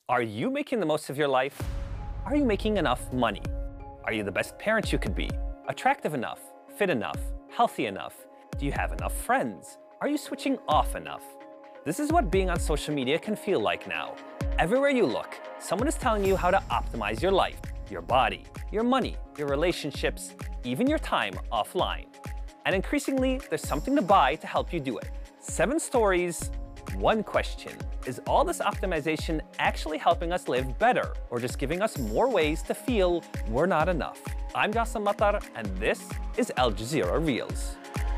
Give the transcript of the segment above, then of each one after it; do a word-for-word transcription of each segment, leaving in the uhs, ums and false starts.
Are you making the most of your life? Are you making enough money? Are you the best parent you could be? Attractive enough? Fit enough? Healthy enough? Do you have enough friends? Are you switching off enough? This is what being on social media can feel like now. Everywhere you look, someone is telling you how to optimize your life, your body, your money, your relationships, even your time offline. And increasingly, there's something to buy to help you do it. Seven stories, one question. Is all this optimization actually helping us live better, or just giving us more ways to feel we're not enough? I'm Jassim Matar, and this is Al Jazeera Reels.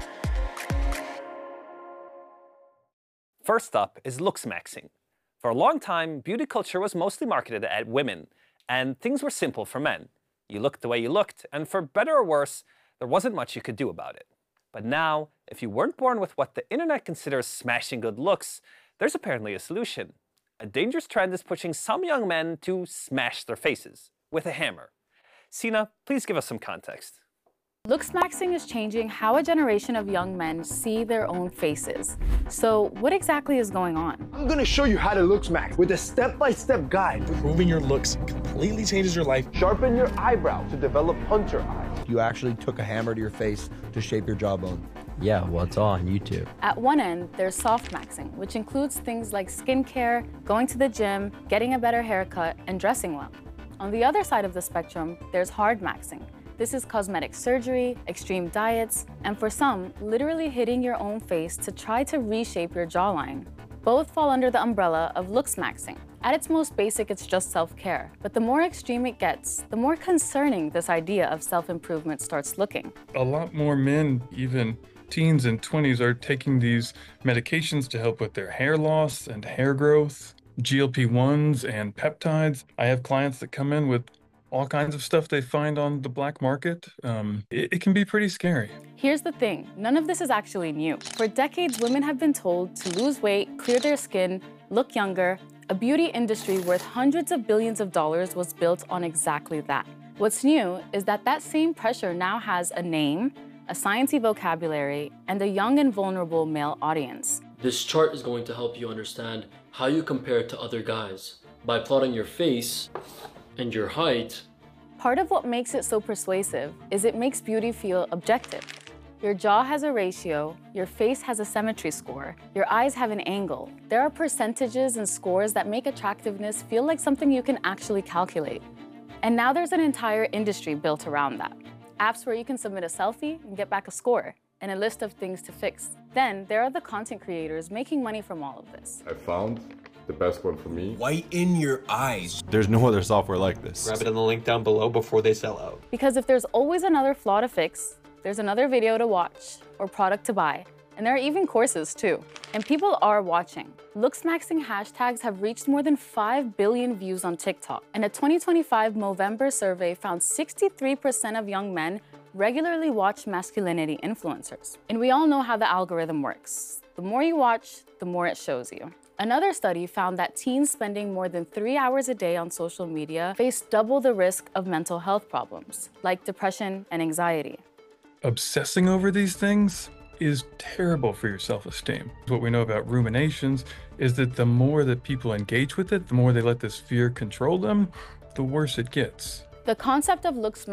First up is looks maxing. For a long time, beauty culture was mostly marketed at women, and things were simple for men. You looked the way you looked, and for better or worse, there wasn't much you could do about it. But now, if you weren't born with what the internet considers smashing good looks, there's apparently a solution. A dangerous trend is pushing some young men to smash their faces with a hammer. Sina, please give us some context. Looks maxing is changing how a generation of young men see their own faces. So what exactly is going on? I'm gonna show you how to looks max with a step-by-step guide. Improving your looks completely changes your life. Sharpen your eyebrow to develop hunter eyes. You actually took a hammer to your face to shape your jawbone. Yeah, well, it's all on YouTube. At one end, there's soft maxing, which includes things like skincare, going to the gym, getting a better haircut, and dressing well. On the other side of the spectrum, there's hard maxing. This is cosmetic surgery, extreme diets, and for some, literally hitting your own face to try to reshape your jawline. Both fall under the umbrella of looks maxing. At its most basic, it's just self-care. But the more extreme it gets, the more concerning this idea of self-improvement starts looking. A lot more men, even teens and twenties, are taking these medications to help with their hair loss and hair growth, G L P ones and peptides. I have clients that come in with all kinds of stuff they find on the black market. Um, it, it can be pretty scary. Here's the thing, none of this is actually new. For decades, women have been told to lose weight, clear their skin, look younger. A beauty industry worth hundreds of billions of dollars was built on exactly that. What's new is that that same pressure now has a name, a sciencey vocabulary, and a young and vulnerable male audience. This chart is going to help you understand how you compare to other guys by plotting your face and your height. Part of what makes it so persuasive is it makes beauty feel objective. Your jaw has a ratio, your face has a symmetry score, your eyes have an angle. There are percentages and scores that make attractiveness feel like something you can actually calculate. And now there's an entire industry built around that. Apps where you can submit a selfie and get back a score, and a list of things to fix. Then there are the content creators making money from all of this. I found the best one for me. Whiten your eyes. There's no other software like this. Grab it in the link down below before they sell out. Because if there's always another flaw to fix, there's another video to watch or product to buy. And there are even courses too. And people are watching. Looks maxing hashtags have reached more than five billion views on TikTok. And a twenty twenty-five Movember survey found sixty-three percent of young men regularly watch masculinity influencers. And we all know how the algorithm works. The more you watch, the more it shows you. Another study found that teens spending more than three hours a day on social media face double the risk of mental health problems, like depression and anxiety. Obsessing over these things is terrible for your self-esteem. What we know about ruminations is that the more that people engage with it, the more they let this fear control them, the worse it gets. The concept of looks